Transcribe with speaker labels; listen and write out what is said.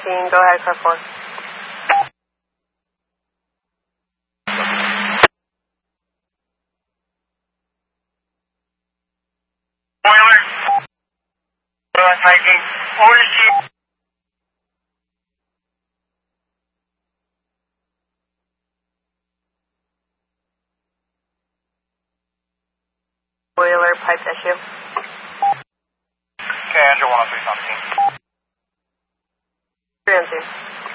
Speaker 1: 13, go ahead, car 4.
Speaker 2: Boiler, 19, orders to you.
Speaker 1: Boiler pipe issue.
Speaker 2: Okay, Andrew 103 on the team.
Speaker 1: 3 on 2.